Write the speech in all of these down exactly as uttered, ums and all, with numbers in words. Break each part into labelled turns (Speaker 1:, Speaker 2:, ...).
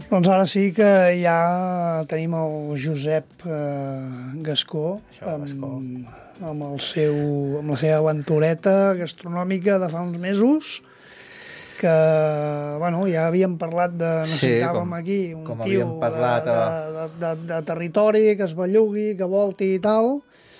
Speaker 1: Doncs ara sí que ja tenim el Josep eh, Gascó,
Speaker 2: Això, Gascó.
Speaker 1: Amb, amb, el seu, amb la seva aventureta gastronòmica de fa uns mesos, que bueno, ja havíem parlat de... Necessitàvem
Speaker 2: com-
Speaker 1: aquí un
Speaker 2: com
Speaker 1: tio
Speaker 2: havíem parlat
Speaker 1: de,
Speaker 2: a-
Speaker 1: de, de, de territori, que es bellugui, que volti i tal,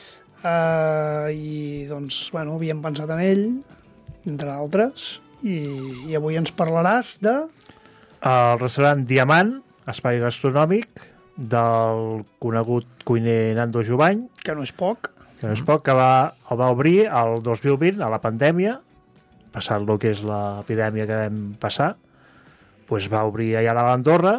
Speaker 1: eh, i doncs, bueno, havíem pensat en ell, entre altres, i, i avui ens parlaràs de...
Speaker 3: El restaurant Diamant, espai gastronòmic del conegut cuiner Nando Jubany,
Speaker 1: que no és poc,
Speaker 3: que no és poc, que va, el va obrir el dos mil vint, a la pandèmia, passant el que és l'epidèmia que vam passar, doncs va obrir allà a l'Andorra,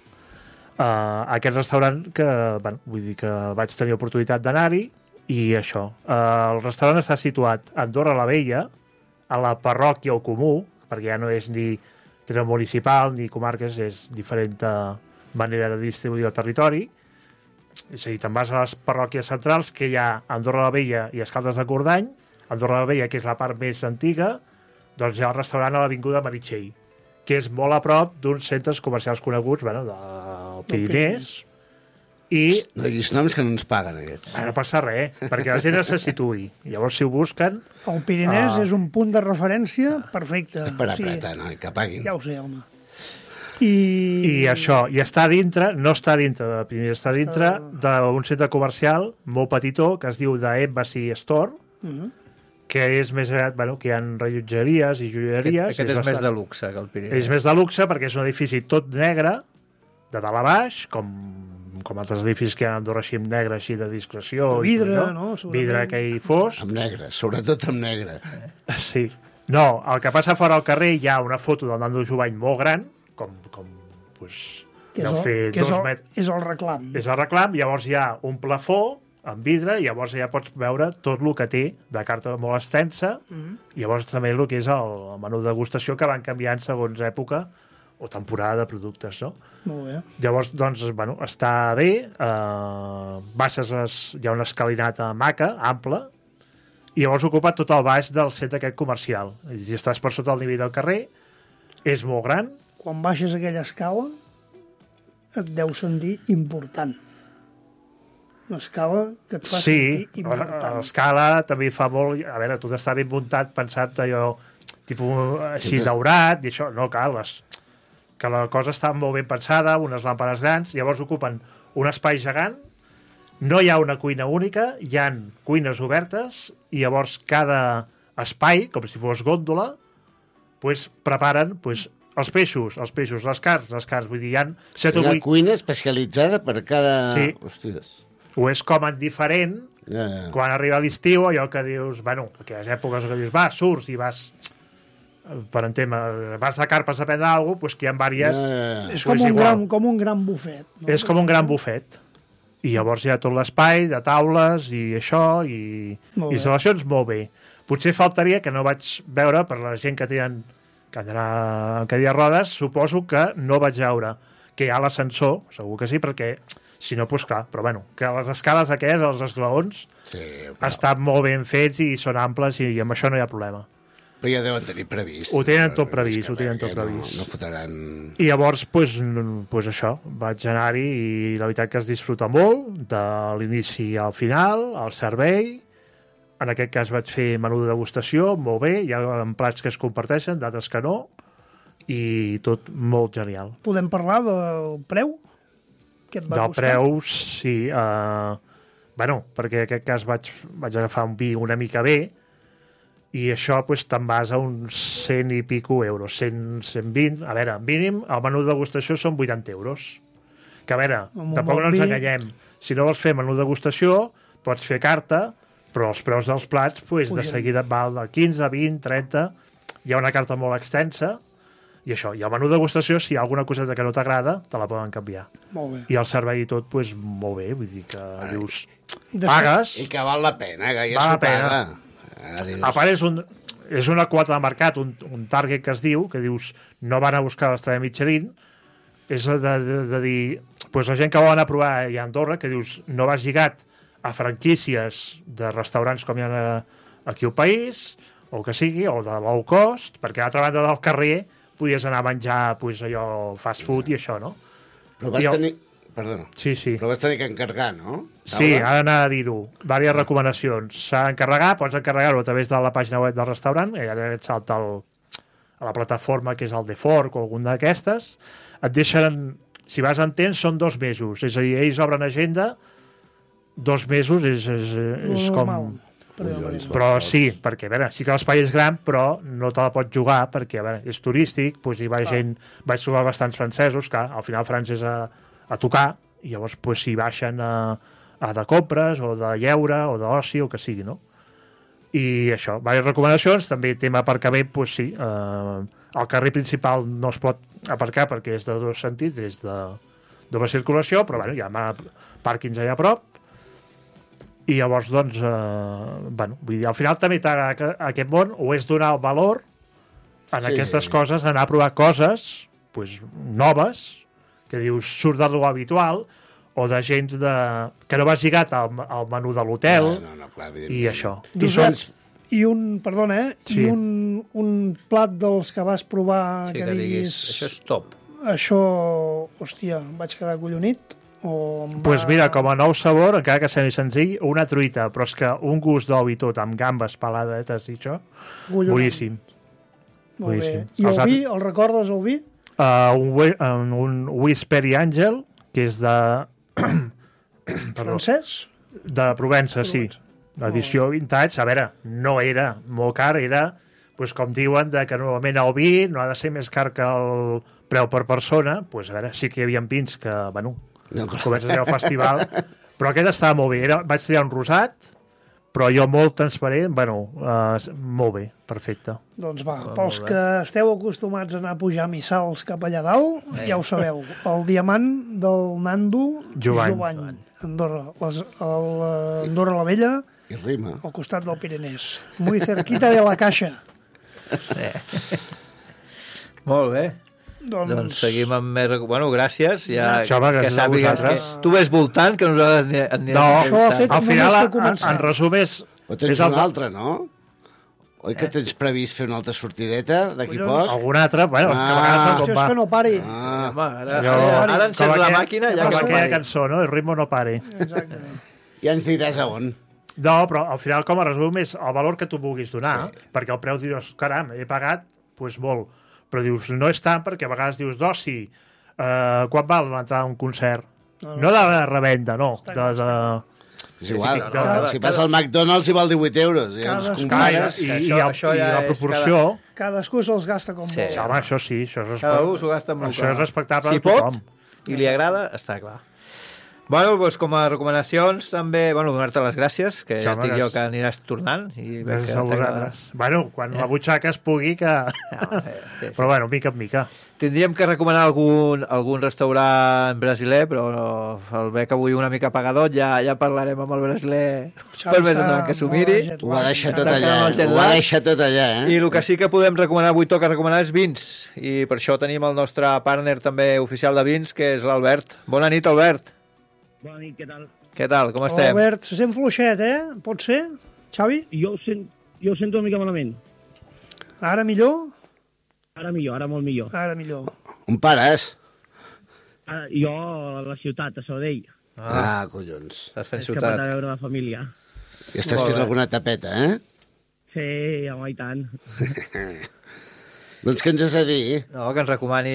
Speaker 3: uh, aquest restaurant que, bueno, vull dir que vaig tenir oportunitat d'anar-hi, i això. Uh, el restaurant està situat a Andorra la Vella, a la parròquia o comú, perquè ja no és ni terme municipal ni comarques, és diferent manera de distribuir el territori. És a dir, te'n vas a les parròquies centrals, que hi ha Andorra la Vella i Escaldes de Cordany. Andorra la Vella, que és la part més antiga, doncs hi ha el restaurant a l'Avinguda Meritxell, que és molt a prop d'uns centres comercials coneguts, bueno, del Pirinès. I
Speaker 4: No diguis noms que no ens paguen, aquests.
Speaker 3: no passa res, perquè la gent se situï. Llavors, si ho busquen...
Speaker 1: el Pirinès
Speaker 3: Ah.
Speaker 1: és un punt de referència perfecte.
Speaker 4: Per
Speaker 1: O sigui,
Speaker 4: apretar, no? Que paguin.
Speaker 1: ja ho sé, home. I...
Speaker 3: I això, i està dintre, no està dintre de Pirinès, està dintre d'un centre comercial molt petitó que es diu The Embassy Store,
Speaker 1: Mhm.
Speaker 3: que és més aviat, bueno, que hi ha rellotgeries i joieries.
Speaker 2: Aquest, aquest és, és més
Speaker 3: bastant-
Speaker 2: de luxe que el Pirineu.
Speaker 3: És més de luxe perquè és un edifici tot negre, de dalt a baix, com, com altres edificis que hi ha a Andorra així amb negre, així de discreció.
Speaker 1: De
Speaker 3: i tot
Speaker 1: vidre,
Speaker 3: això.
Speaker 1: no? Segurament.
Speaker 3: Vidre que hi fos.
Speaker 4: Amb negre, sobretot amb negre.
Speaker 3: Sí. No, el que passa fora al carrer hi ha una foto del Nando Jubany molt gran, com, com pues,
Speaker 1: que és
Speaker 3: deu
Speaker 1: el,
Speaker 3: fer
Speaker 1: que és
Speaker 3: dos
Speaker 1: el,
Speaker 3: metres.
Speaker 1: és el reclam.
Speaker 3: És el reclam, llavors hi ha un plafó amb vidre, i llavors ja pots veure tot el que té de carta molt extensa,
Speaker 1: Mhm.
Speaker 3: llavors també el que és el, el menú de degustació, que van canviant segons època o temporada de productes, no?
Speaker 1: Molt bé.
Speaker 3: Llavors, doncs, bueno, està bé, eh, baixes, les, hi ha una escalinata maca, ampla, i llavors ocupa tot el baix del centre aquest comercial. I si estàs per sota el nivell del carrer, és molt gran.
Speaker 1: Quan baixes aquella escala, et deu sentir important. Una escala que et fa
Speaker 3: Sí,
Speaker 1: sentir important.
Speaker 3: l'escala també fa molt... A veure, tot està ben muntat, pensat allò, tipus així daurat, i això, no cal, les, que la cosa està molt ben pensada, unes làmpades grans, llavors ocupen un espai gegant, no hi ha una cuina única, hi ha cuines obertes, i llavors cada espai, com si fos gòndola, pues, preparen pues, els peixos, els peixos, les carns, les carns, vull dir, hi ha set o
Speaker 4: Una
Speaker 3: vuit...
Speaker 4: cuina especialitzada per cada...
Speaker 3: Sí.
Speaker 4: Hòsties.
Speaker 3: Ho és com en diferent,
Speaker 4: Ja, ja.
Speaker 3: quan arriba l'estiu, allò que dius, bueno, aquelles èpoques que dius, va, surts i vas, per entendre, vas de carpes a prendre alguna cosa, doncs que hi ha diverses...
Speaker 4: Ja, ja, ja.
Speaker 1: És
Speaker 3: Pues
Speaker 1: com un,
Speaker 3: igual.
Speaker 1: gran, com un gran bufet. No?
Speaker 3: És com un gran bufet. I llavors hi ha tot l'espai de taules i això, i
Speaker 1: Molt bé.
Speaker 3: instal·lacions molt bé. Potser faltaria, que no vaig veure, per la gent que tenen que andarà en cadira de rodes, suposo que no vaig veure que hi ha l'ascensor, segur que sí, perquè si no, doncs clar, però bueno, que les escales aquestes, els esglaons,
Speaker 4: Sí, però,
Speaker 3: estan molt ben fets i són amples i amb això no hi ha problema.
Speaker 4: però ja deuen tenir previst.
Speaker 3: Ho tenen tot
Speaker 4: És
Speaker 3: previst,
Speaker 4: que
Speaker 3: ho tenen tot
Speaker 4: perquè
Speaker 3: previst.
Speaker 4: No, no fotran...
Speaker 3: I llavors, pues, n- pues això, vaig anar-hi i la veritat que es disfruta molt, de l'inici al final, al servei. En aquest cas vaig fer menú de degustació, molt bé, hi ha plats que es comparteixen, d'altres que no, i tot molt genial.
Speaker 1: Podem parlar del preu? Que et va
Speaker 3: Del
Speaker 1: costar?
Speaker 3: preu, sí. Eh, bueno, perquè en aquest cas vaig, vaig agafar un vi una mica bé, i això pues, te'n vas a uns cent i pico euros, cent, cent vint. A veure, mínim, el menú de degustació són vuitanta euros. Que a veure,
Speaker 1: Amb un
Speaker 3: tampoc
Speaker 1: bon
Speaker 3: no ens
Speaker 1: vi.
Speaker 3: enganyem. Si no vols fer menú de degustació, pots fer carta, però els preus dels plats pues, de
Speaker 1: Pugen.
Speaker 3: seguida val de quinze, vint, trenta. Hi ha una carta molt extensa, i això. I el menú de degustació, si hi ha alguna coseta que no t'agrada, te la poden canviar.
Speaker 1: Molt bé.
Speaker 3: I el servei i tot, pues, molt bé. Vull dir que
Speaker 4: Ai.
Speaker 3: dius,
Speaker 1: Després-
Speaker 3: pagues,
Speaker 4: I que val la pena, que ja
Speaker 3: Val
Speaker 4: s'ho
Speaker 3: la pena.
Speaker 4: paga. Ah, dius,
Speaker 3: a part és, un, és una quota de mercat, un, un target que es diu, que dius, no van a buscar l'estrella Michelin, és de, de, de dir, pues, la gent que volen a provar a Andorra, que dius, no vas lligat a franquícies de restaurants com hi ha a- aquí al país, o que sigui, o de low cost, perquè a l'altra banda del carrer podies anar a menjar pues, allò fast food i això, no?
Speaker 4: Però vas
Speaker 3: I el-
Speaker 4: tenir... Perdona.
Speaker 3: Sí, sí.
Speaker 4: Però vas tenir que encargar, no?
Speaker 3: Sí,
Speaker 4: Taula?
Speaker 3: ha d'anar a dir-ho. Vàries recomanacions. S'ha d'encarregar, pots encarregar-ho a través de la pàgina web del restaurant, i allà et salta el, a la plataforma que és el de Fork o alguna d'aquestes. Et deixen, si vas en temps, són dos mesos. És a dir, ells obren agenda, dos mesos és, és, és com...
Speaker 1: Normal. Perdó,
Speaker 4: Collons,
Speaker 1: Maria.
Speaker 3: Però sí, perquè, a veure, sí que l'espai és gran, però no te la pots jugar, perquè, a veure, és turístic, doncs hi va
Speaker 1: Clar.
Speaker 3: gent... Vaig trobar bastants francesos, que al final França és a, a tocar, i llavors pues, s'hi baixen a, a de compres o de lleure o d'oci o que sigui, no? I això, diverses recomanacions, també tema aparcament, pues sí, eh, el carrer principal no es pot aparcar perquè és de dos sentits, és de doble circulació, però bueno, hi ha pàrquings allà a prop, i llavors, doncs, eh, bueno, vull dir, al final també t'agrada aquest món, o és donar el valor en
Speaker 4: Sí.
Speaker 3: aquestes coses, anar a provar coses pues, noves, que dius, surt de lo habitual, o de gent de... que no vas lligat al, al menú de l'hotel,
Speaker 4: No, no, no, clar,
Speaker 3: i
Speaker 4: evidentment.
Speaker 3: això. I
Speaker 1: Josep,
Speaker 3: són...
Speaker 1: i un, perdona, eh?
Speaker 3: Sí.
Speaker 1: I un, un plat dels que vas provar
Speaker 2: Sí,
Speaker 1: que,
Speaker 2: que
Speaker 1: diguis...
Speaker 2: diguis, això és top.
Speaker 1: Això, hòstia, em vaig quedar collonit? O em va...
Speaker 3: Pues mira, com a nou sabor, encara que sigui senzill, una truita, però és que un gust d'ou i tot, amb gambes, paladetes i això,
Speaker 1: Collonant.
Speaker 3: boníssim.
Speaker 1: Molt bé.
Speaker 3: boníssim.
Speaker 1: I el
Speaker 3: Els
Speaker 1: vi,
Speaker 3: altres-
Speaker 1: el recordes, el vi?
Speaker 3: Uh, un, whi- um, un Whispery Angel, que és de... Perdó,
Speaker 1: Francès?
Speaker 3: de Provença, sí. L'edició vintage, a veure, no era molt car, era, pues, com diuen, de que normalment el vi no ha de ser més car que el preu per persona, pues, a veure, sí que hi havia vins que, bueno,
Speaker 4: No, clar.
Speaker 3: comences a fer el festival, però aquest estava molt bé. Era, vaig triar un rosat, però jo molt transparent, bueno, uh, molt bé, perfecte.
Speaker 1: Doncs va,
Speaker 2: Ah,
Speaker 1: pels
Speaker 2: molt bé.
Speaker 1: que esteu acostumats a anar a pujar missals cap allà dalt, eh. ja ho sabeu. El diamant del Nando
Speaker 3: Jovany.
Speaker 1: Jovany, Andorra. Les, el, eh, Andorra la Vella,
Speaker 4: I rima.
Speaker 1: al costat del Pirinès. Muy cerquita de la caixa.
Speaker 2: Molt bé.
Speaker 1: Doncs,
Speaker 2: Doncs seguim amb més... recu- Bueno, gràcies. Ja
Speaker 3: Això, home,
Speaker 2: que
Speaker 3: gràcies a
Speaker 2: sàpigues que
Speaker 3: vosaltres.
Speaker 2: tu ves voltant, que nosaltres ni, ni
Speaker 3: No,
Speaker 1: Això ho ha fet-
Speaker 3: al
Speaker 1: només
Speaker 3: final,
Speaker 1: que ha
Speaker 3: en,
Speaker 1: començat.
Speaker 3: en resum, és...
Speaker 4: O tens
Speaker 3: és el-
Speaker 4: una altra, no? Oi que tens previst fer una altra sortideta d'aquí
Speaker 1: Collons.
Speaker 4: poc?
Speaker 3: Algun altre, bueno,
Speaker 4: Ah.
Speaker 3: que a vegades no
Speaker 1: hòstia,
Speaker 3: com
Speaker 1: és
Speaker 3: va.
Speaker 1: que no pari.
Speaker 4: Ah,
Speaker 2: Home, ara,
Speaker 3: Allò-
Speaker 2: ara, ara encens
Speaker 3: com
Speaker 2: la
Speaker 3: aquella-
Speaker 2: màquina ja
Speaker 3: com
Speaker 2: que no
Speaker 3: aquella
Speaker 2: pari.
Speaker 3: cançó, no? El ritme no pare.
Speaker 1: Exacte.
Speaker 4: ja ens diràs a on.
Speaker 3: No, però al final, com a resum, és el valor que tu vulguis donar, sí. perquè el preu dius, caram, he pagat pues, molt, però dius, no és tant, perquè a vegades dius, d'oci, uh, quan val l'entrada a un concert?
Speaker 1: No,
Speaker 3: No,
Speaker 1: no.
Speaker 3: no de revenda, no,
Speaker 1: Està
Speaker 3: de,
Speaker 1: clar,
Speaker 3: de,
Speaker 4: És igual.
Speaker 2: sí,
Speaker 3: cada-
Speaker 4: si vas al McDonald's i val divuit euros. I
Speaker 1: Cada
Speaker 4: els
Speaker 1: escala.
Speaker 4: compares...
Speaker 3: i, i,
Speaker 2: Això-
Speaker 3: i, el,
Speaker 2: això
Speaker 3: i
Speaker 2: ja
Speaker 3: la
Speaker 2: és
Speaker 3: proporció...
Speaker 1: Cadascú se'ls gasta com
Speaker 2: Sí.
Speaker 1: vol.
Speaker 3: Sí, home, això sí, això és,
Speaker 2: Cada un s'ho gasta amb el
Speaker 3: això
Speaker 2: que-
Speaker 3: és respectable
Speaker 2: si
Speaker 3: a tothom.
Speaker 2: pot i li agrada, està clar. Bueno, doncs com a recomanacions també, bueno, donar-te les gràcies, que
Speaker 3: Sí,
Speaker 2: ja
Speaker 3: home,
Speaker 2: et dic jo
Speaker 3: gràcies.
Speaker 2: que aniràs tornant. I veig
Speaker 3: Gràcies
Speaker 2: que
Speaker 3: a
Speaker 2: t'agrada.
Speaker 3: vosaltres. Bueno, quan
Speaker 2: Eh?
Speaker 3: la butxaca es pugui, que...
Speaker 2: No, eh, sí, sí.
Speaker 3: Però bueno, mica en mica.
Speaker 2: Tindríem que recomanar algun, algun restaurant brasiler, però no, el veig avui una mica apagadot, ja, ja parlarem amb el brasiler per més endavant que s'ho miri.
Speaker 4: Ho ha deixat tot
Speaker 2: Està
Speaker 4: allà.
Speaker 2: fent el jet
Speaker 4: Ho ha
Speaker 2: lag.
Speaker 4: deixat tot allà,
Speaker 2: I
Speaker 4: eh?
Speaker 2: el que sí que podem recomanar, avui toca recomanar, és vins. I per això tenim el nostre partner també oficial de vins, que és l'Albert. Bona nit, Albert.
Speaker 5: Bona nit, què tal?
Speaker 2: Què tal, com estem?
Speaker 1: Albert, se sent fluixet, eh? Pot ser, Xavi?
Speaker 5: Jo ho, sent, jo ho sento una mica malament.
Speaker 1: Ara millor?
Speaker 5: Ara millor, ara molt millor.
Speaker 1: Ara millor.
Speaker 4: On pares?
Speaker 5: Ara, jo a la ciutat, a Sabadell.
Speaker 4: Ah, collons.
Speaker 2: Estàs fent
Speaker 5: He escapat a
Speaker 2: ciutat.
Speaker 5: veure la família.
Speaker 4: I estàs
Speaker 2: Molt
Speaker 4: fent
Speaker 2: bé.
Speaker 4: alguna tapeta, eh?
Speaker 5: Sí, home, i tant.
Speaker 4: Doncs què ens has de dir?
Speaker 2: No, que ens recomani...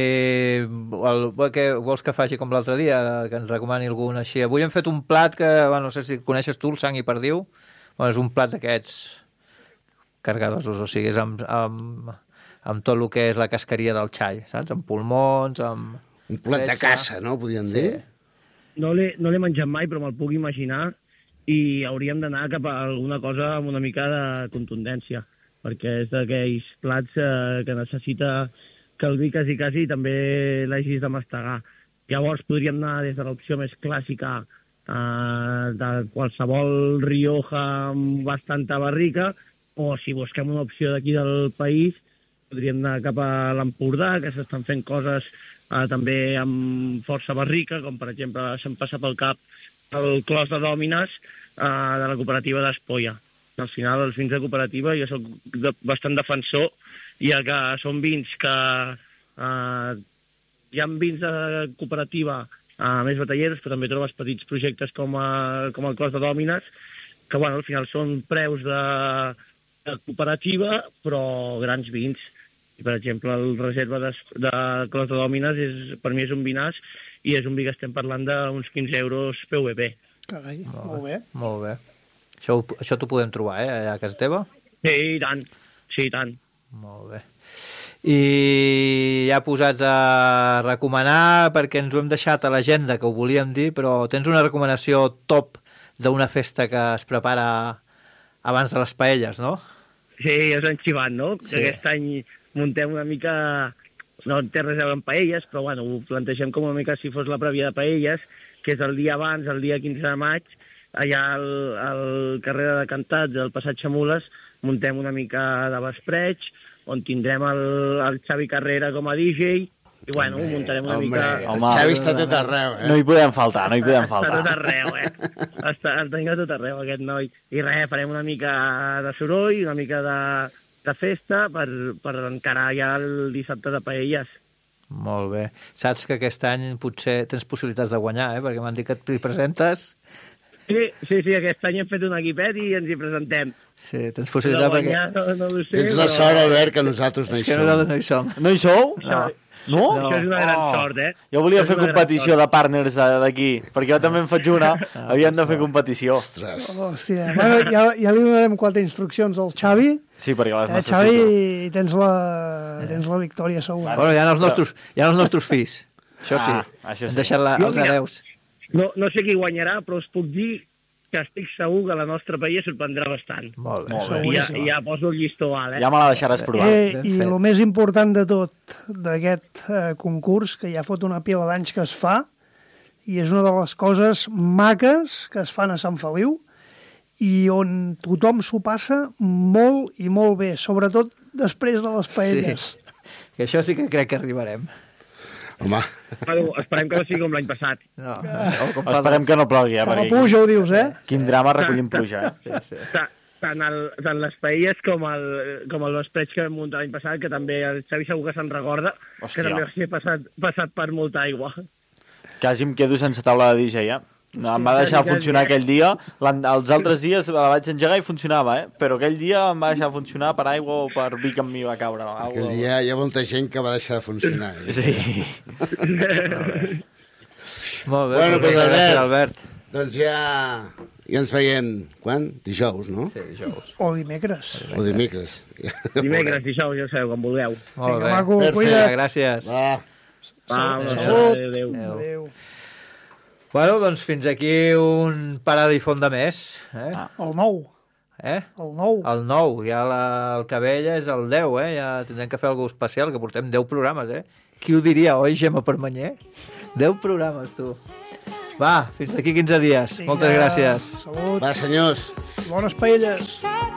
Speaker 2: El, que vols que faci com l'altre dia? Que ens recomani algun així. Avui hem fet un plat que, bueno, no sé si coneixes tu, el sang i perdiu. Bueno, és un plat d'aquests cargadosos, o sigui, és amb, amb, amb tot el que és la casqueria del xai, saps? Amb pulmons, amb...
Speaker 4: Un plat de
Speaker 2: Fetge.
Speaker 4: caça, no? Podríem dir?
Speaker 5: No l'he no l'he menjat mai, però me'l puc imaginar i hauríem d'anar cap a alguna cosa amb una mica de contundència, perquè és d'aquells plats eh, que necessita que el vi quasi quasi també l'hagis de mastegar. Llavors podríem anar des de l'opció més clàssica eh, de qualsevol Rioja amb bastanta barrica, o si busquem una opció d'aquí del país, podríem anar cap a l'Empordà, que s'estan fent coses eh, també amb força barrica, com per exemple se'm passa pel cap el clos de Dòmines eh, de la cooperativa d'Espolla. Al final, els vins de cooperativa, jo soc de, bastant defensor, ja que són vins que eh, hi ha vins de cooperativa a més batalleros, però també trobes petits projectes com, a, com el Clos de Dòmines, que bueno, al final són preus de, de cooperativa, però grans vins. I, per exemple, el reserva de, de Clos de Dòmines és, per mi és un vinàs i és un vi que estem parlant d'uns quinze euros P V B.
Speaker 1: Carai, molt bé.
Speaker 2: Molt bé. Això, ho- això t'ho podem trobar, eh, allà a casa teva?
Speaker 5: Sí, i tant. Sí, i tant.
Speaker 2: Molt bé. I ja posats a recomanar, perquè ens ho hem deixat a l'agenda, que ho volíem dir, però tens una recomanació top d'una festa que es prepara abans de les paelles, no?
Speaker 5: Sí, ja s'han xivat, no?
Speaker 2: Sí.
Speaker 5: Que aquest any muntem una mica... No té res a veure amb paelles, però bueno, ho plantegem com una mica si fos la prèvia de paelles, que és el dia abans, el dia quinze de maig, allà al, al carrer de Cantats, al passatge Mules, muntem una mica de vespreig, on tindrem el, el Xavi Carrera com a D J, i bueno, ho muntarem una
Speaker 4: Home,
Speaker 5: mica...
Speaker 4: el
Speaker 6: Home.
Speaker 4: Xavi està tot arreu, eh?
Speaker 6: No hi podem faltar, no hi podem
Speaker 5: Està tot
Speaker 6: faltar.
Speaker 5: arreu, eh? Està, el tenim a tot arreu, aquest noi. I res, farem una mica de soroll, una mica de, de festa per, per encarar ja el dissabte de paelles.
Speaker 2: Molt bé. Saps que aquest any potser tens possibilitats de guanyar, eh? Perquè m'han dit que t'hi presentes.
Speaker 5: Sí, sí, sí, aquest any hem fet un equipet i ens hi presentem.
Speaker 2: Sí, tens
Speaker 5: De
Speaker 2: possibilitats perquè...
Speaker 5: guanyar, no, no ho sé,
Speaker 4: Tens la
Speaker 5: però-
Speaker 4: sort, Albert, que nosaltres no hi
Speaker 2: És que
Speaker 4: som.
Speaker 2: nosaltres no hi som.
Speaker 6: No hi sou?
Speaker 2: No.
Speaker 6: No?
Speaker 5: Això és una gran
Speaker 6: Oh.
Speaker 5: sort, eh?
Speaker 6: Jo volia
Speaker 5: És
Speaker 6: fer
Speaker 5: una gran
Speaker 6: competició
Speaker 5: sort.
Speaker 6: de partners de- d'aquí, perquè jo també en faig una, havien de fer competició.
Speaker 4: Ostres.
Speaker 1: Hòstia, bueno, ja, ja li donarem quatre instruccions al Xavi.
Speaker 6: Sí, perquè les
Speaker 1: Eh,
Speaker 6: necessito.
Speaker 1: Xavi, tens la, tens la victòria segura.
Speaker 2: Bueno, hi ha els nostres, hi ha els nostres fills. Això sí.
Speaker 6: Ah, això sí.
Speaker 2: Hem deixat la,
Speaker 5: Jo,
Speaker 2: els
Speaker 5: mira,
Speaker 2: hereus.
Speaker 5: No, no sé qui guanyarà, però us puc dir que estic segur que la nostra paella sorprendrà bastant.
Speaker 2: Molt bé.
Speaker 6: Molt bé.
Speaker 5: I ja, i ja poso el llistó alt, eh?
Speaker 6: Ja me la deixaràs provar.
Speaker 1: Eh,
Speaker 2: ben
Speaker 1: I
Speaker 2: fet.
Speaker 1: el més important de tot d'aquest eh, concurs, que ja fot una pila d'anys que es fa, i és una de les coses maques que es fan a Sant Feliu, i on tothom s'ho passa molt i molt bé, sobretot després de les paelles.
Speaker 2: Sí. Que això sí que crec que arribarem.
Speaker 4: Home,
Speaker 5: Bueno, esperem que no sigui com l'any passat.
Speaker 2: No, o com fa
Speaker 6: Esperem que no plogui, eh?
Speaker 1: Com a
Speaker 6: Perquè
Speaker 1: puja ho dius, eh?
Speaker 6: quin drama recollim pluja, eh?
Speaker 2: Sí, sí.
Speaker 5: Ta- Tant, el, tant les paelles com el, com el vespreig que vam muntar l'any passat, que també el Xavi segur que se'n recorda,
Speaker 6: Hòstia.
Speaker 5: que també va ser passat, passat per molta aigua.
Speaker 6: Quasi em quedo sense taula de D J, eh? No, em va deixar
Speaker 5: quasi,
Speaker 6: funcionar
Speaker 5: quasi.
Speaker 6: aquell dia. L'an- Els altres dies la vaig engegar i funcionava, eh? Però aquell dia em va deixar funcionar per aigua o per vi que em va caure.
Speaker 4: aquell dia hi ha molta gent que va deixar de funcionar. Eh?
Speaker 6: Sí.
Speaker 2: Molt bé,
Speaker 4: Bueno,
Speaker 2: molt bé,
Speaker 4: pues,
Speaker 2: gràcies,
Speaker 4: Albert.
Speaker 2: Albert.
Speaker 4: Doncs ja, ja ens veiem, quan? Dijous, no?
Speaker 2: Sí, dijous.
Speaker 1: O dimecres.
Speaker 4: O dimecres.
Speaker 5: Dimecres, dijous, ja sabeu, quan vulgueu.
Speaker 2: Molt
Speaker 1: Vinga,
Speaker 2: bé.
Speaker 1: maco,
Speaker 4: Perfecte.
Speaker 1: cuida't.
Speaker 2: Gràcies.
Speaker 4: Va,
Speaker 5: Va, una
Speaker 1: Salut.
Speaker 5: adéu, adéu.
Speaker 2: Adéu.
Speaker 1: Adéu.
Speaker 2: Bueno, doncs fins aquí un parada i font de més. Eh?
Speaker 6: Ah.
Speaker 1: El nou.
Speaker 2: Eh?
Speaker 1: El nou.
Speaker 2: El nou, ja la, el que ve ja és el deu, eh? Ja tindrem que fer alguna especial, que portem deu programes, eh? Qui ho diria, oi, Gemma Permanyer? deu programes, tu. Va, fins d'aquí quinze dies.
Speaker 1: Vinga,
Speaker 2: Moltes gràcies.
Speaker 1: Salut.
Speaker 4: va, senyors.
Speaker 1: Bones paelles.
Speaker 7: Got